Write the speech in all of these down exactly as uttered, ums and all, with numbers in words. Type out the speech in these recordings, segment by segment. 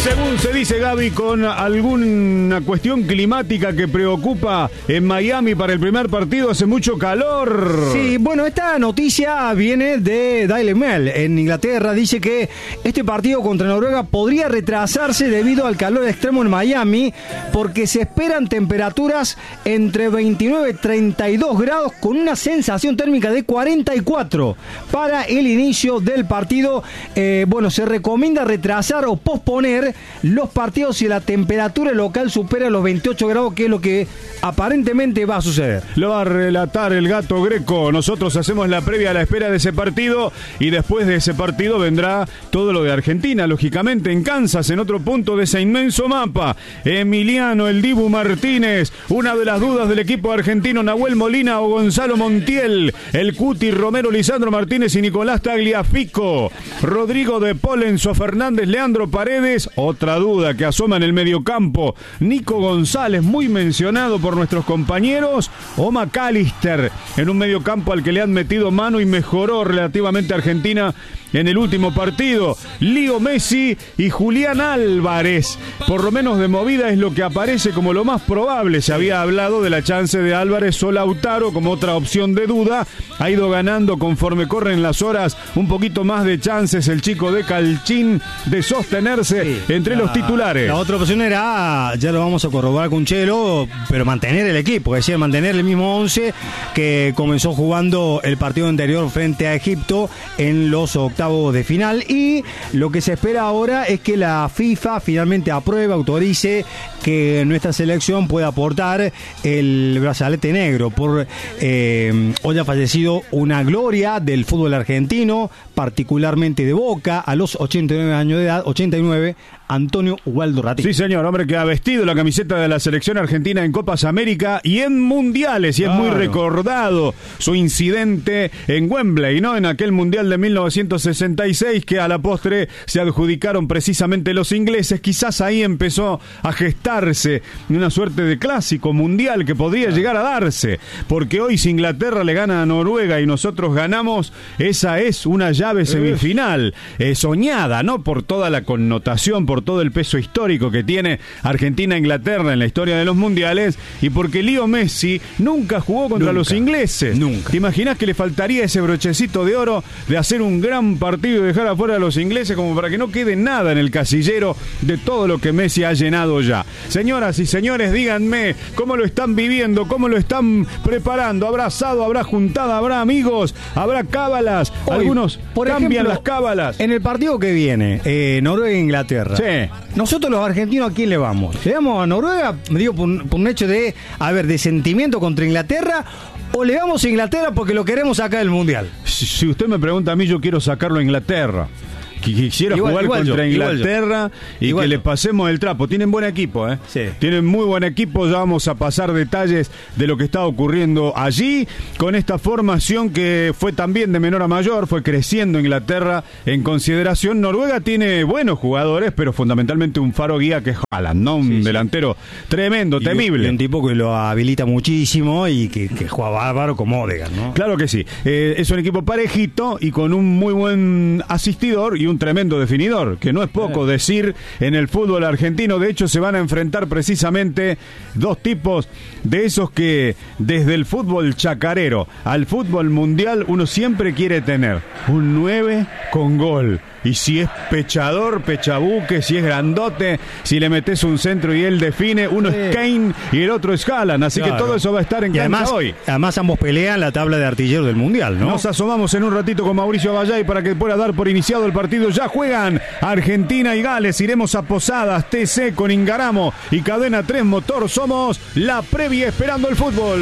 Según se dice, Gaby, con alguna cuestión climática que preocupa en Miami para el primer partido, hace mucho calor. Sí, bueno, esta noticia viene de Daily Mail en Inglaterra. Dice que este partido contra Noruega podría retrasarse debido al calor extremo en Miami, porque se esperan temperaturas entre veintinueve y treinta y dos grados con una sensación térmica de cuarenta y cuatro para el inicio del partido. Eh, bueno, se recomienda retrasar o posponer los partidos si la temperatura local supera los veintiocho grados, que es lo que aparentemente va a suceder. Lo va a relatar el Gato Greco. Nosotros hacemos la previa a la espera de ese partido, y después de ese partido vendrá todo lo de Argentina, lógicamente en Kansas, en otro punto de ese inmenso mapa. Emiliano el Dibu Martínez, una de las dudas del equipo argentino, Nahuel Molina o Gonzalo Montiel, el Cuti, Romero, Lisandro Martínez y Nicolás Tagliafico, Rodrigo de Paul, Enzo Fernández, Leandro Paredes. Otra duda que asoma en el mediocampo, Nico González, muy mencionado por nuestros compañeros, o McAllister, en un mediocampo al que le han metido mano y mejoró relativamente Argentina en el último partido. Leo Messi y Julián Álvarez, por lo menos de movida, es lo que aparece como lo más probable. Se había hablado de la chance de Álvarez o Lautaro como otra opción de duda. Ha ido ganando conforme corren las horas un poquito más de chances el chico de Calchín de sostenerse sí, entre la, los titulares. La otra opción era, ya lo vamos a corroborar con Chelo, pero mantener el equipo, es decir, mantener el mismo once que comenzó jugando el partido anterior frente a Egipto en los octavos de final. Y lo que se espera ahora es que la FIFA finalmente apruebe, autorice que nuestra selección pueda aportar el brazalete negro por eh, hoy ha fallecido una gloria del fútbol argentino, particularmente de Boca, a los ochenta y nueve años de edad, ochenta y nueve, Antonio Ubaldo Ratín. Sí, señor, hombre que ha vestido la camiseta de la selección argentina en Copas América y en Mundiales, y es claro, muy recordado su incidente en Wembley, ¿no? En aquel Mundial de mil novecientos sesenta y seis que a la postre se adjudicaron precisamente los ingleses. Quizás ahí empezó a gestarse una suerte de clásico mundial que podría claro. llegar a darse, porque hoy si Inglaterra le gana a Noruega y nosotros ganamos, esa es una llave semifinal eh, soñada, ¿no? Por toda la connotación, por por todo el peso histórico que tiene Argentina-Inglaterra en la historia de los mundiales, y porque Leo Messi nunca jugó contra nunca, los ingleses. Nunca. ¿Te imaginas que le faltaría ese brochecito de oro de hacer un gran partido y dejar afuera a los ingleses como para que no quede nada en el casillero de todo lo que Messi ha llenado ya? Señoras y señores, díganme cómo lo están viviendo, cómo lo están preparando. ¿Habrá asado, habrá juntada, habrá amigos, habrá cábalas? Hoy, algunos por cambian ejemplo, las cábalas. En el partido que viene, eh, Noruega-Inglaterra. Sí. Nosotros los argentinos, ¿a quién le vamos? ¿Le vamos a Noruega? Me digo, por un, por un hecho de, a ver, de sentimiento contra Inglaterra, o le vamos a Inglaterra porque lo queremos sacar del Mundial. Si, si usted me pregunta a mí, yo quiero sacarlo a Inglaterra. Quisiera igual, jugar igual contra yo, Inglaterra y igual que yo. le pasemos el trapo. Tienen buen equipo, ¿eh? Sí. Tienen muy buen equipo. Ya vamos a pasar detalles de lo que está ocurriendo allí con esta formación que fue también de menor a mayor, fue creciendo Inglaterra en consideración. Noruega tiene buenos jugadores, pero fundamentalmente un faro guía que es Haaland, ¿no? Un sí, delantero sí. tremendo, y temible. Y un tipo que lo habilita muchísimo y que, que juega bárbaro como Odegaard, ¿no? Claro que sí. Eh, es un equipo parejito y con un muy buen asistidor y un tremendo definidor, que no es poco decir en el fútbol argentino. De hecho, se van a enfrentar precisamente dos tipos de esos que desde el fútbol chacarero al fútbol mundial uno siempre quiere tener un nueve con gol. Y si es pechador, pechabuque, si es grandote, si le metes un centro y él define, uno sí. es Kane y el otro es Haaland. Así claro. que todo eso va a estar en cancha hoy. Además ambos pelean la tabla de artilleros del Mundial, ¿no? Nos asomamos en un ratito con Mauricio Aballay para que pueda dar por iniciado el partido. Ya juegan Argentina y Gales. Iremos a Posadas, T C con Ingaramo y Cadena tres Motor. Somos la previa esperando el fútbol.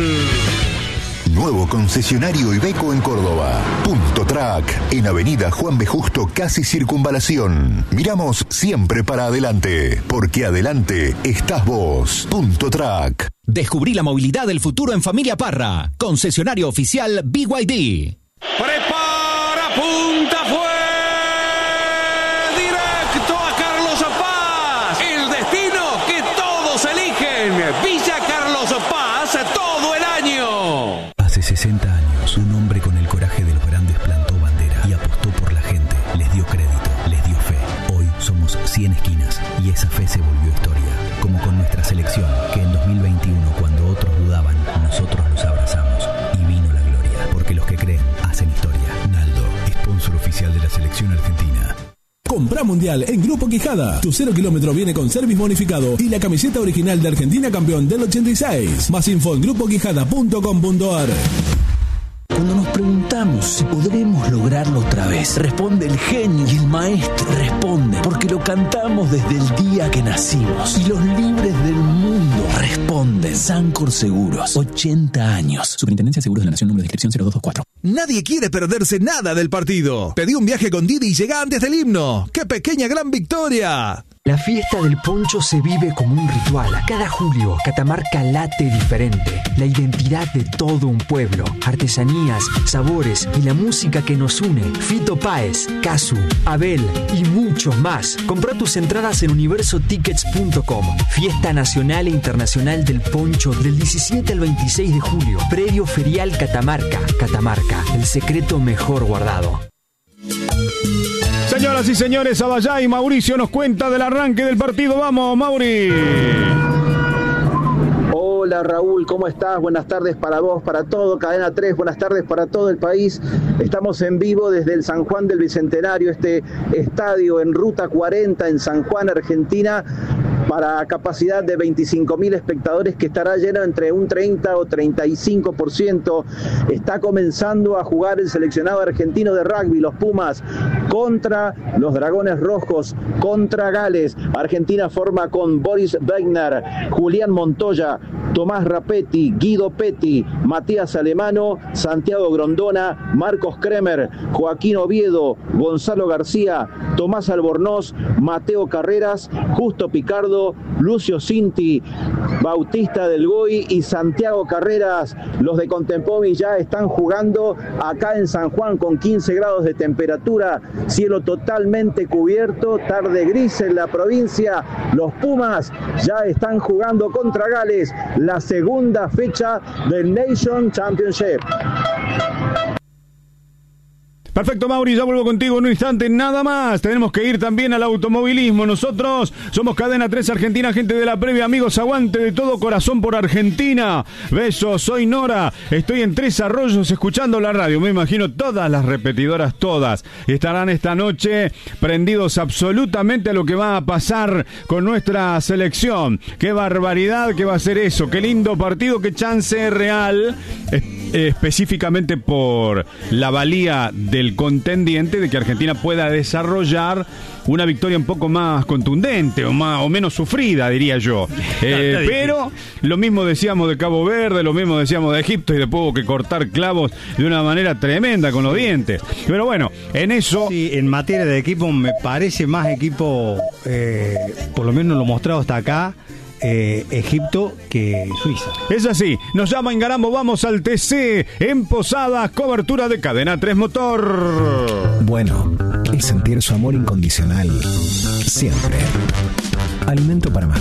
Nuevo concesionario Iveco en Córdoba. Punto Track, en Avenida Juan B. Justo, casi Circunvalación. Miramos siempre para adelante, porque adelante estás vos. Punto Track. Descubrí la movilidad del futuro en Familia Parra. Concesionario oficial B Y D. Prepara, punta, fue directo a Carlos Paz. El destino que todos eligen. Villa Carlos Paz, todo el año. Hace sesenta años, un hombre con el coraje de los grandes plantó bandera y apostó por la gente, les dio crédito, les dio fe. Hoy somos cien esquinas y esa fe se volvió historia. Como con nuestra selección, que en dos mil veintiuno, cuando otros dudaban, nosotros los abrazamos y vino la gloria. Porque los que creen hacen historia. Naldo, sponsor oficial de la selección argentina. Compra Mundial en Grupo Quijada. Tu cero kilómetro viene con service bonificado y la camiseta original de Argentina campeón del ochenta y seis. Más info en grupo quijada punto com punto a r. Cuando nos preguntamos si podremos lograrlo otra vez, responde el genio y el maestro. Responde porque lo cantamos desde el día que nacimos. Y los libres del mundo responden. Sancor Seguros, ochenta años. Superintendencia de Seguros de la Nación, número de inscripción cero dos dos cuatro. Nadie quiere perderse nada del partido. Pedí un viaje con Didi y llega antes del himno. ¡Qué pequeña gran victoria! La fiesta del poncho se vive como un ritual. Cada julio, Catamarca late diferente. La identidad de todo un pueblo. Artesanías, sabores y la música que nos une. Fito Páez, Casu, Abel y muchos más. Compra tus entradas en universo tickets punto com. Fiesta Nacional e Internacional del Poncho del diecisiete al veintiséis de julio. Predio Ferial Catamarca. Catamarca, el secreto mejor guardado. Señoras y señores, Abayá y Mauricio nos cuenta del arranque del partido. Vamos, Mauri. Hola Raúl, ¿cómo estás? Buenas tardes para vos, para todo, Cadena tres, buenas tardes para todo el país. Estamos en vivo desde el San Juan del Bicentenario, este estadio en Ruta cuarenta en San Juan, Argentina, para capacidad de veinticinco mil espectadores, que estará lleno entre un treinta o treinta y cinco por ciento. Está comenzando a jugar el seleccionado argentino de rugby, los Pumas, contra los Dragones Rojos, contra Gales. Argentina forma con Boris Wegner, Julián Montoya, Tomás Rapetti, Guido Petti, Matías Alemano, Santiago Grondona, Marcos Kremer, Joaquín Oviedo, Gonzalo García, Tomás Albornoz, Mateo Carreras, Justo Picardo, Lucio Cinti, Bautista del Goy y Santiago Carreras. Los de Contempomi ya están jugando acá en San Juan con quince grados de temperatura, cielo totalmente cubierto, tarde gris en la provincia. Los Pumas ya están jugando contra Gales, la segunda fecha del Nation Championship. Perfecto, Mauri, ya vuelvo contigo en un instante, nada más. Tenemos que ir también al automovilismo. Nosotros somos Cadena tres Argentina, gente de la previa. Amigos, aguante de todo corazón por Argentina. Besos, soy Nora. Estoy en Tres Arroyos escuchando la radio. Me imagino todas las repetidoras, todas, estarán esta noche prendidos absolutamente a lo que va a pasar con nuestra selección. Qué barbaridad que va a ser eso. Qué lindo partido, qué chance real. Específicamente por la valía del contendiente de que Argentina pueda desarrollar una victoria un poco más contundente o más o menos sufrida, diría yo. Eh, pero lo mismo decíamos de Cabo Verde, lo mismo decíamos de Egipto, y después hubo que cortar clavos de una manera tremenda con los dientes. Pero bueno, en eso... Sí, en materia de equipo me parece más equipo, eh, por lo menos lo mostrado hasta acá, Eh, Egipto que Suiza. Es así, nos llama Ingarambo, vamos al T C en Posadas, cobertura de Cadena tres Motor. Bueno, es sentir su amor incondicional siempre. Alimento para mascotas.